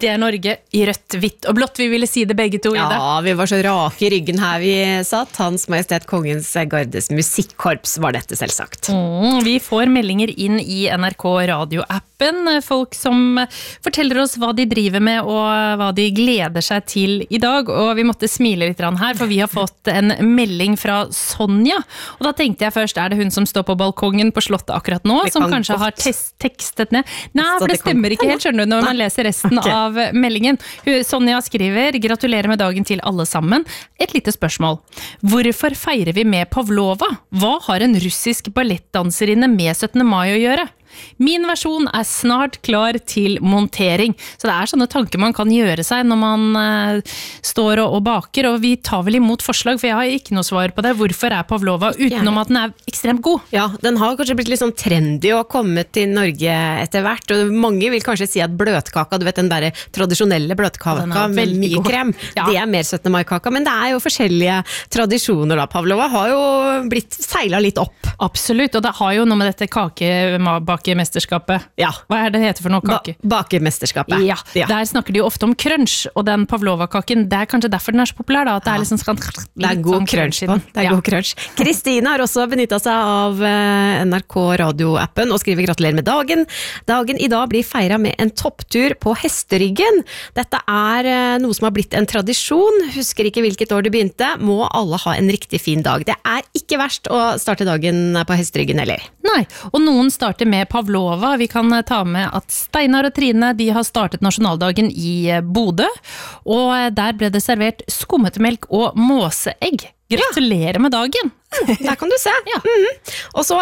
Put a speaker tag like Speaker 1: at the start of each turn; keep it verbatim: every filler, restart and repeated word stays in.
Speaker 1: Det er Norge I rødt, hvitt og blått. Vi ville si det begge to, Ida.
Speaker 2: Ja, vi var så rake I ryggen her vi satt. Hans Majestet Kongens Gardes musikkorps var dette selvsagt.
Speaker 1: Mm, vi får meldinger inn I N R K radioappen. Folk som forteller oss hva de driver med og hva de gleder seg til I dag. Og vi måtte smile litt her, for vi har fått en melding fra Sonja. Og da tenkte jeg først, er det hun som står på balkongen på slottet akkurat nå, som kanskje har test tekstet ned? Nei, for det stemmer ikke helt, skjønner du, når man leser resten okay. av meldingen. Sonja skriver, gratulerer med dagen til alle sammen. Et lite spørsmål. Hvorfor feirer vi med Pavlova? Hva har en russisk ballettdanserinne med syttende mai å gjøre? Min versjon er snart klar til montering. Så det er sånne tanker man kan gjøre seg når man uh, står og, og baker, og vi tar vel imot forslag, for jeg har ikke noe svar på det. Hvorfor er Pavlova utenom at den er ekstremt god?
Speaker 2: Ja, den har kanskje blitt litt sånn trendy og kommet til Norge etter hvert, og mange vil kanskje si at bløtkaka, du vet den der tradisjonelle bløtkaka med mye god. Krem, ja. Det er mer syttende mai-kaka, men det er jo forskjellige tradisjoner da. Pavlova har jo blitt seilet litt opp.
Speaker 1: Absolutt, og det har jo noe med dette kakebakemesterskapet.
Speaker 2: Ja.
Speaker 1: Hva er det heter for noe kake?
Speaker 2: Ba- bakemesterskapet.
Speaker 1: Ja. ja, der snakker de jo ofte om crunch, og den Pavlova-kaken, det er kanskje derfor den er så populær da, at det er liksom sånn...
Speaker 2: Det er god sånn crunch på, det er ja. god crunch. Kristine har også benyttet seg av N R K radioappen og skriver gratulerer med dagen. Dagen I dag blir feiret med en topptur på hesteryggen. Dette er noe som har blitt en tradisjon. Husker ikke hvilket år det begynte. Må alle ha en riktig fin dag. Det er ikke verst å starte dagen på hesteryggen heller.
Speaker 1: Nei, og noen starter med Pavlova. Vi kan ta med at Steinar og Trine, de har startet nasjonaldagen I Bodø, og der ble det servert skummetmelk og måseegg. Gratulerer med dagen!
Speaker 2: Der kan du se.
Speaker 1: Ja.
Speaker 2: Mm-hmm. Og så